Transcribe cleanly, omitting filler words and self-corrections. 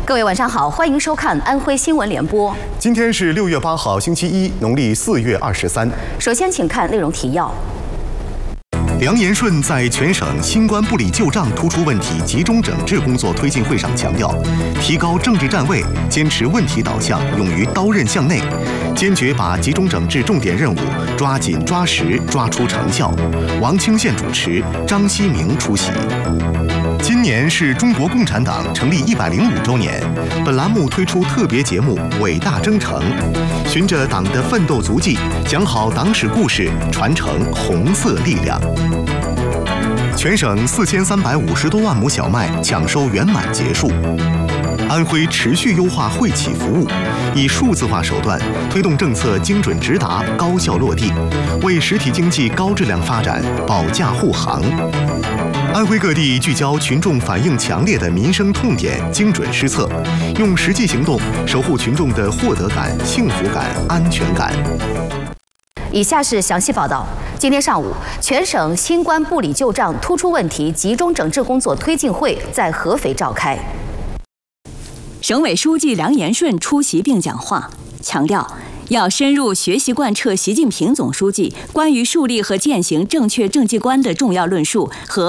各位晚上好，欢迎收看安徽新闻联播。 今天是6月8号，星期一，农历4月23。 首先，请看内容提要。 梁延顺在全省新冠部里旧账突出问题集中整治工作推进会上强调，提高政治站位，坚持问题导向，勇于刀刃向内，坚决把集中整治重点任务抓紧抓实，抓出成效。王清县主持，张希明出席。今年是中国共产党成立105周年，本栏目推出特别节目《伟大征程》，循着党的奋斗足迹，讲好党史故事，传承红色力量。全省4350多万亩小麦抢收圆满结束。安徽持续优化惠企服务，以数字化手段推动政策精准直达、高效落地，为实体经济高质量发展保驾护航。安徽各地聚焦群众反映强烈的民生痛点，精准施策，用实际行动守护群众的获得感、幸福感、安全感。 以下是详细报道。今天上午，全省新冠部里旧账突出问题集中整治工作推进会在合肥召开。 省委书记梁延顺出席并讲话，强调要深入学习贯彻习近平总书记关于树立和践行正确政绩观的重要论述和